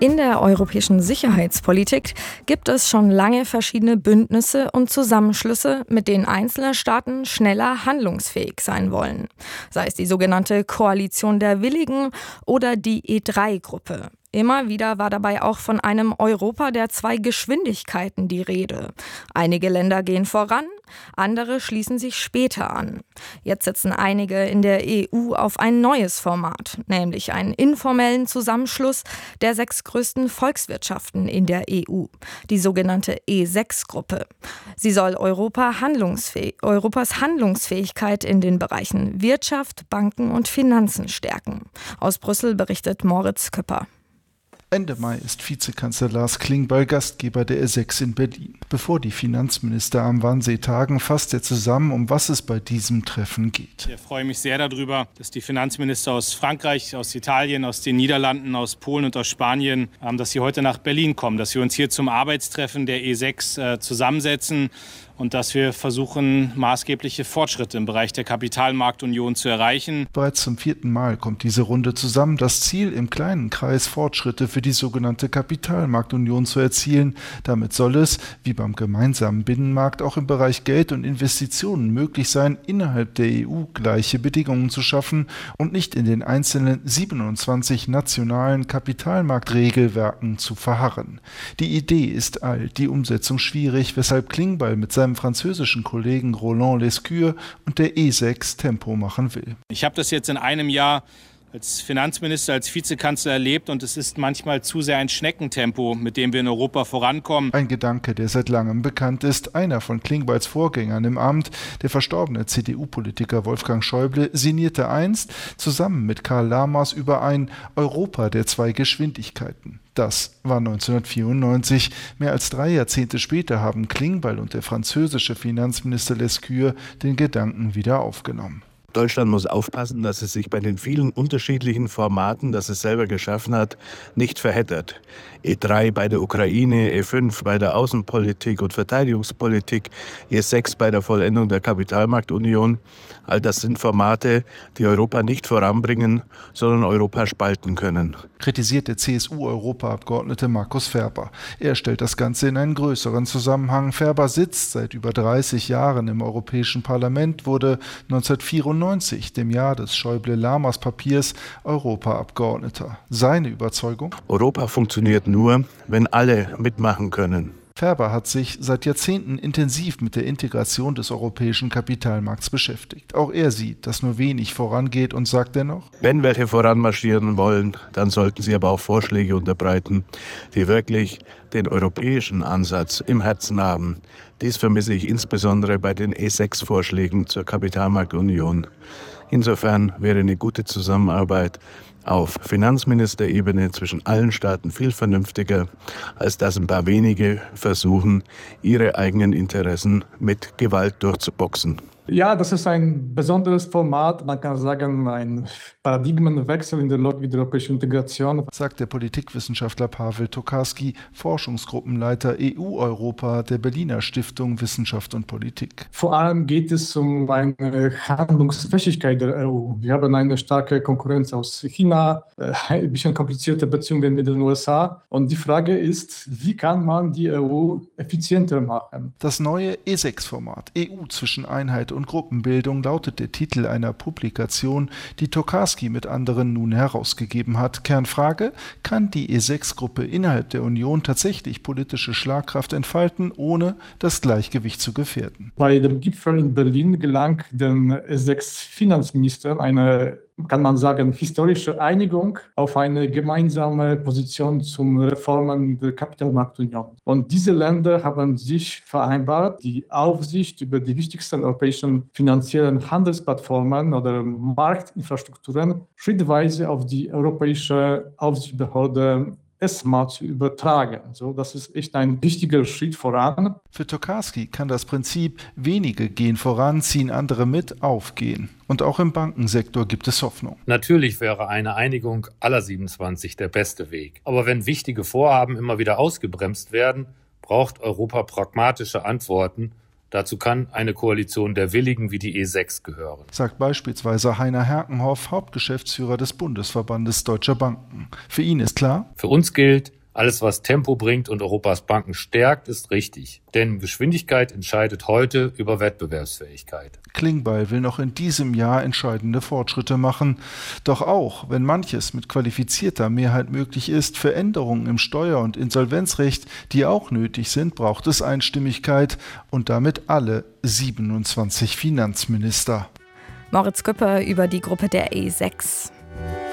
In der europäischen Sicherheitspolitik gibt es schon lange verschiedene Bündnisse und Zusammenschlüsse, mit denen einzelne Staaten schneller handlungsfähig sein wollen. Sei es die sogenannte Koalition der Willigen oder die E3-Gruppe. Immer wieder war dabei auch von einem Europa der zwei Geschwindigkeiten die Rede. Einige Länder gehen voran, andere schließen sich später an. Jetzt setzen einige in der EU auf ein neues Format, nämlich einen informellen Zusammenschluss der 6 größten Volkswirtschaften in der EU, die sogenannte E6-Gruppe. Sie soll Europas Handlungsfähigkeit in den Bereichen Wirtschaft, Banken und Finanzen stärken. Aus Brüssel berichtet Moritz Küpper. Ende Mai ist Vizekanzler Lars Klingbeil Gastgeber der E6 in Berlin. Bevor die Finanzminister am Wannsee tagen, fasst er zusammen, um was es bei diesem Treffen geht. Ich freue mich sehr darüber, dass die Finanzminister aus Frankreich, aus Italien, aus den Niederlanden, aus Polen und aus Spanien, dass sie heute nach Berlin kommen, dass wir uns hier zum Arbeitstreffen der E6 zusammensetzen und dass wir versuchen, maßgebliche Fortschritte im Bereich der Kapitalmarktunion zu erreichen. Bereits zum 4. Mal kommt diese Runde zusammen. Das Ziel, im kleinen Kreis Fortschritte für die sogenannte Kapitalmarktunion zu erzielen. Damit soll es, wie beim gemeinsamen Binnenmarkt, auch im Bereich Geld und Investitionen möglich sein, innerhalb der EU gleiche Bedingungen zu schaffen und nicht in den einzelnen 27 nationalen Kapitalmarktregelwerken zu verharren. Die Idee ist alt, die Umsetzung schwierig, weshalb Klingbeil mit seinem französischen Kollegen Roland Lescure und der E6 Tempo machen will. Ich habe das jetzt in einem Jahr als Finanzminister, als Vizekanzler erlebt und es ist manchmal zu sehr ein Schneckentempo, mit dem wir in Europa vorankommen. Ein Gedanke, der seit langem bekannt ist. Einer von Klingbeils Vorgängern im Amt, der verstorbene CDU-Politiker Wolfgang Schäuble, sinnierte einst zusammen mit Karl Lamers über ein Europa der zwei Geschwindigkeiten. Das war 1994. Mehr als 3 Jahrzehnte später haben Klingbeil und der französische Finanzminister Lescure den Gedanken wieder aufgenommen. Deutschland muss aufpassen, dass es sich bei den vielen unterschiedlichen Formaten, das es selber geschaffen hat, nicht verheddert. E3 bei der Ukraine, E5 bei der Außenpolitik und Verteidigungspolitik, E6 bei der Vollendung der Kapitalmarktunion. All das sind Formate, die Europa nicht voranbringen, sondern Europa spalten können. Kritisiert der CSU-Europaabgeordnete Markus Ferber. Er stellt das Ganze in einen größeren Zusammenhang. Ferber sitzt seit über 30 Jahren im Europäischen Parlament, wurde 1994, dem Jahr des Schäuble-Lamers-Papiers, Europaabgeordneter. Seine Überzeugung? Europa funktioniert nur, wenn alle mitmachen können. Ferber hat sich seit Jahrzehnten intensiv mit der Integration des europäischen Kapitalmarkts beschäftigt. Auch er sieht, dass nur wenig vorangeht und sagt dennoch: Wenn welche voranmarschieren wollen, dann sollten sie aber auch Vorschläge unterbreiten, die wirklich den europäischen Ansatz im Herzen haben. Dies vermisse ich insbesondere bei den E6-Vorschlägen zur Kapitalmarktunion. Insofern wäre eine gute Zusammenarbeit auf Finanzministerebene zwischen allen Staaten viel vernünftiger, als dass ein paar wenige versuchen, ihre eigenen Interessen mit Gewalt durchzuboxen. Ja, das ist ein besonderes Format. Man kann sagen, ein Paradigmenwechsel in der Logik der europäischen Integration, sagt der Politikwissenschaftler Paweł Tokarski, Forschungsgruppenleiter EU-Europa der Berliner Stiftung Wissenschaft und Politik. Vor allem geht es um eine Handlungsfähigkeit der EU. Wir haben eine starke Konkurrenz aus China, ein bisschen komplizierte Beziehungen mit den USA. Und die Frage ist, wie kann man die EU effizienter machen? Das neue E6-Format, EU zwischen Einheit und Gruppenbildung, lautet der Titel einer Publikation, die Tokarski mit anderen nun herausgegeben hat. Kernfrage: Kann die E6-Gruppe innerhalb der Union tatsächlich politische Schlagkraft entfalten, ohne das Gleichgewicht zu gefährden? Bei dem Gipfel in Berlin gelang den E6-Finanzministern eine, kann man sagen, historische Einigung auf eine gemeinsame Position zum Reformen der Kapitalmarktunion. Und diese Länder haben sich vereinbart, die Aufsicht über die wichtigsten europäischen finanziellen Handelsplattformen oder Marktinfrastrukturen schrittweise auf die europäische Aufsichtsbehörde ESMA zu übertragen. So, das ist echt ein wichtiger Schritt voran. Für Tokarski kann das Prinzip wenige gehen voran, ziehen andere mit, aufgehen. Und auch im Bankensektor gibt es Hoffnung. Natürlich wäre eine Einigung aller 27 der beste Weg. Aber wenn wichtige Vorhaben immer wieder ausgebremst werden, braucht Europa pragmatische Antworten. Dazu kann eine Koalition der Willigen wie die E6 gehören. Sagt beispielsweise Heiner Herkenhoff, Hauptgeschäftsführer des Bundesverbandes Deutscher Banken. Für ihn ist klar: Für uns gilt, alles, was Tempo bringt und Europas Banken stärkt, ist richtig. Denn Geschwindigkeit entscheidet heute über Wettbewerbsfähigkeit. Klingbeil will noch in diesem Jahr entscheidende Fortschritte machen. Doch auch, wenn manches mit qualifizierter Mehrheit möglich ist, für Änderungen im Steuer- und Insolvenzrecht, die auch nötig sind, braucht es Einstimmigkeit und damit alle 27 Finanzminister. Moritz Güpper über die Gruppe der E6.